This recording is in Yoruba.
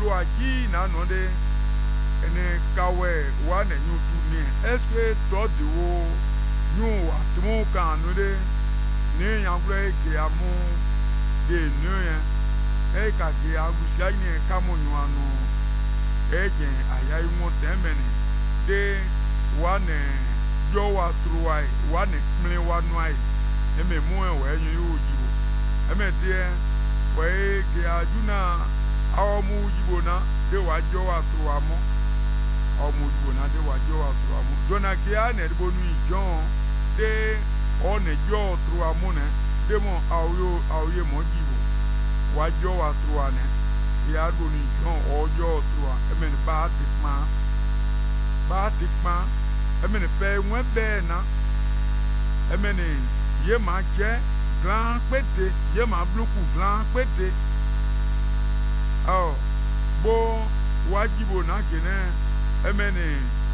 do aji na no de ene kawe wa na nyutu ni espe to de wo nyu atmu kan no de ne yagre ke amu de nu ya e ka ke agusia ni ka mo nyu anu ejen aya imu temeni de wa ne yo wa truai wa ne mle wa nuai eme mu e we yu ujibo eme tie we ke ajuna awo mu ujibo na de wa jo wa truamo awo mu ujibo na de wa jo wa truamo jona ke a ne bonu ijon de o ne jo truamo ne de mo awye mo jibo wa jo wa truane ya do ni ijon o jo trua eme ne ba tikma eme ne pe won be na eme ne ye ma je grand pété ye ma bloku grand pété oh bo wajibo na gene eme ne